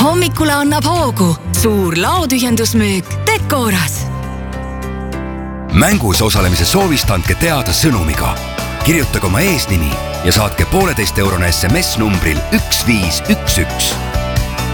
Hommikule annab hoogu suur laotühjendusmüük Decoras. Mängus osalemise soovist andke teada sõnumiga. Kirjutage oma eesnimi ja saatke 1,5-eurone SMS numbril 1511.